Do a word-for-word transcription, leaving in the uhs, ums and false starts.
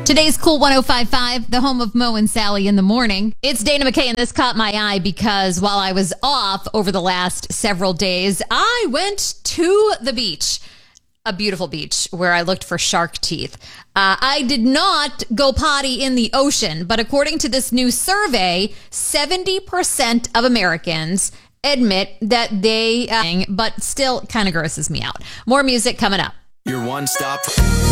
Today's Cool one oh five point five, the home of Mo and Sally in the morning. It's Dana McKay, and this caught my eye because while I was off over the last several days, I went to the beach. A beautiful beach where I looked for shark teeth. Uh, I did not go potty in the ocean, but according to this new survey, seventy percent of Americans admit that they, uh, but still kind of grosses me out. More music coming up. Your one stop.